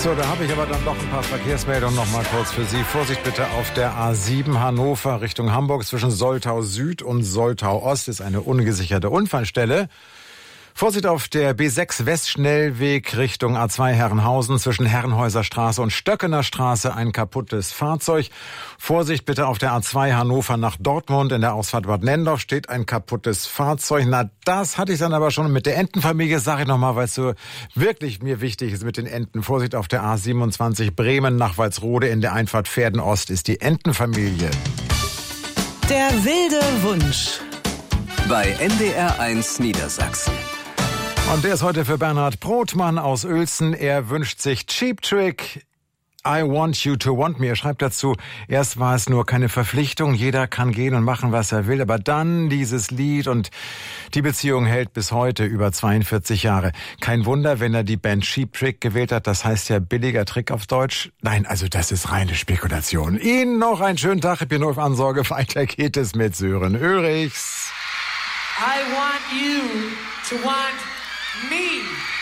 So, da habe ich aber dann noch ein paar Verkehrsmeldungen noch mal kurz für Sie. Vorsicht bitte auf der A7 Hannover Richtung Hamburg zwischen Soltau Süd und Soltau Ost ist eine ungesicherte Unfallstelle. Vorsicht auf der B6 Westschnellweg Richtung A2 Herrenhausen zwischen Herrenhäuser Straße und Stöckener Straße ein kaputtes Fahrzeug. Vorsicht bitte auf der A2 Hannover nach Dortmund. In der Ausfahrt Bad Nendorf steht ein kaputtes Fahrzeug. Na, das hatte ich dann aber schon mit der Entenfamilie, sage ich nochmal, weil es so wirklich mir wichtig ist mit den Enten. Vorsicht auf der A27 Bremen nach Walsrode in der Einfahrt Verden Ost ist die Entenfamilie. Der wilde Wunsch bei NDR1 Niedersachsen. Und der ist heute für Bernhard Brotmann aus Uelzen. Er wünscht sich Cheap Trick, I Want You to Want Me. Er schreibt dazu, erst war es nur keine Verpflichtung, jeder kann gehen und machen, was er will. Aber dann dieses Lied und die Beziehung hält bis heute über 42 Jahre. Kein Wunder, wenn er die Band Cheap Trick gewählt hat. Das heißt ja billiger Trick auf Deutsch. Nein, also das ist reine Spekulation. Ihnen noch einen schönen Tag. Ich bin nur auf Ansorge. Weiter geht es mit Sören Örichs. I want you to want me.